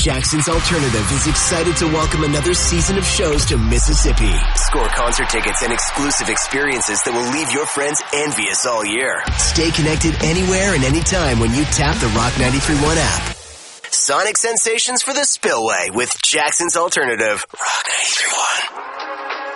Jackson's Alternative is excited to welcome another season of shows to Mississippi. Score concert tickets and exclusive experiences that will leave your friends envious all year. Stay connected anywhere and anytime when you tap the Rock 93.1 app. Sonic sensations for the Spillway with Jackson's Alternative. Rock 93.1.